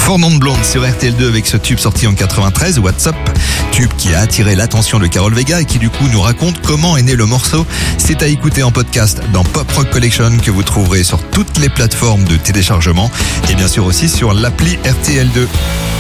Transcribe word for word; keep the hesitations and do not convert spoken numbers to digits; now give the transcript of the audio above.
Four Non Blonde sur R T L deux avec ce tube sorti en quatre-vingt-treize, What's Up, tube qui a attiré l'attention de Carol Vega et qui du coup nous raconte comment est né le morceau. C'est à écouter en podcast dans Pop Rock Collection que vous trouverez sur toutes les plateformes de téléchargement et bien sûr aussi sur l'appli R T L deux.